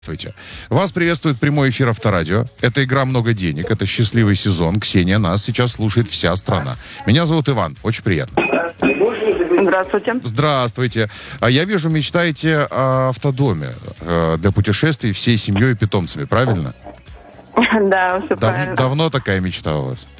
Здравствуйте. Вас приветствует прямой эфир Авторадио. Это игра «Много денег». Это счастливый сезон. Ксения, нас сейчас слушает вся страна. Меня зовут Иван. Очень приятно. Здравствуйте. Здравствуйте. Я вижу, мечтаете о автодоме для путешествий всей семьей и питомцами, правильно? Да, все правильно. Давно такая мечта у вас?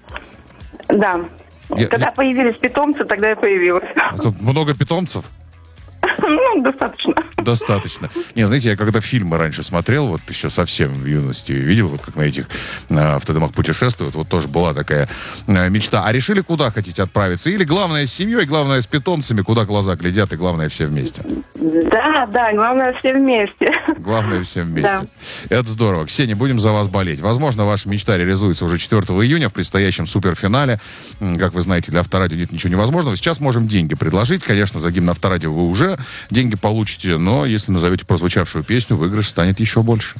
Да. Когда появились питомцы, тогда и появилась. Тут много питомцев? Ну, достаточно. Достаточно. Не, знаете, я когда фильмы раньше смотрел, вот еще совсем в юности видел, вот как на этих автодомах путешествуют, вот тоже была такая мечта. А решили, куда хотите отправиться? Или главное с семьей, главное с питомцами, куда глаза глядят, и главное все вместе? Да, главное все вместе. Главное все вместе. Да. Это здорово. Ксения, будем за вас болеть. Возможно, ваша мечта реализуется уже 4 июня в предстоящем суперфинале. Как вы знаете, для Авторадио нет ничего невозможного. Сейчас можем деньги предложить. Конечно, за гимн Авторадио вы уже деньги получите, но если назовете прозвучавшую песню, выигрыш станет еще больше.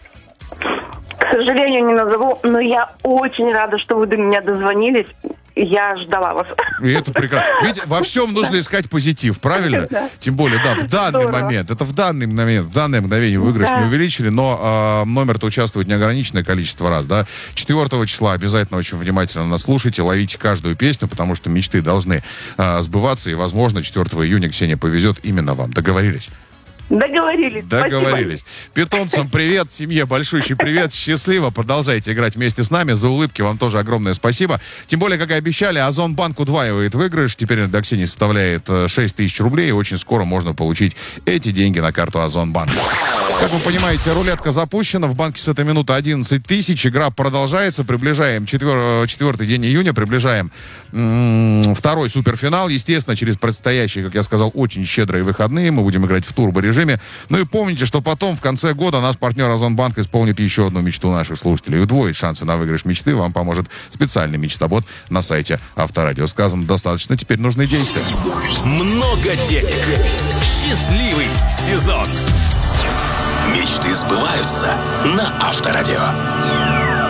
К сожалению, не назову, но я очень рада, что вы до меня дозвонились. Я ждала вас. И это прекрасно. Ведь во всем нужно искать позитив, правильно? Да. Тем более, да, в данный момент, в данное мгновение выигрыш не увеличили, но номер-то участвует неограниченное количество раз, да. 4 числа обязательно очень внимательно нас слушайте, ловите каждую песню, потому что мечты должны сбываться, и, возможно, 4 июня Ксения повезет именно вам. Договорились? Договорились. Спасибо. Питомцам привет, семье большущий привет, счастливо, продолжайте играть вместе с нами, за улыбки вам тоже огромное спасибо. Тем более, как и обещали, Озонбанк удваивает выигрыш, теперь для Ксении составляет 6 тысяч рублей, и очень скоро можно получить эти деньги на карту Озонбанк. Как вы понимаете, рулетка запущена, в банке с этой минуты 11 тысяч, игра продолжается, приближаем 4 день июня, приближаем второй суперфинал, естественно, через предстоящие, как я сказал, очень щедрые выходные, мы будем играть в турборежиме. Ну и помните, что потом, в конце года, наш партнер Озонбанк исполнит еще одну мечту наших слушателей. Удвоит шансы на выигрыш мечты вам поможет специальный мечтобот на сайте Авторадио. Сказано достаточно, теперь нужны действия. Много денег. Счастливый сезон. Мечты сбываются на Авторадио.